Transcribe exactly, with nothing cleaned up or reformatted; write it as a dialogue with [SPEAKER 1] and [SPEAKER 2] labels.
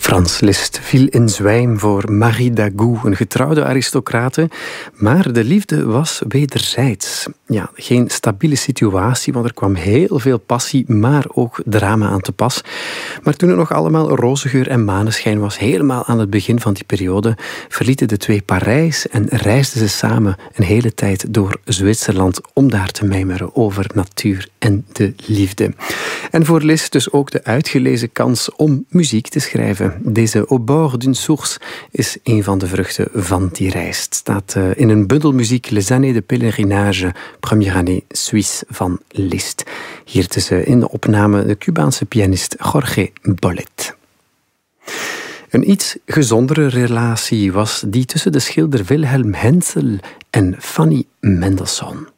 [SPEAKER 1] Frans Liszt viel in zwijm voor Marie Dagout, een getrouwde aristocrate, maar de liefde was wederzijds. Ja, geen stabiele situatie, want er kwam heel veel passie, maar ook drama aan te pas. Maar toen het nog allemaal roze geur en maneschijn was, helemaal aan het begin van die periode, verlieten de twee Parijs en reisden ze samen een hele tijd door Zwitserland om daar te mijmeren over natuur en de liefde. En voor Liszt dus ook de uitgelezen kans om muziek te schrijven. Deze Au bord d'une source is een van de vruchten van die reis. Het staat in een bundel muziek Les années de pèlerinage, première année Suisse van Liszt. Hier tussen in de opname de Cubaanse pianist Jorge Bollet. Een iets gezondere relatie was die tussen de schilder Wilhelm Hensel en Fanny Mendelssohn.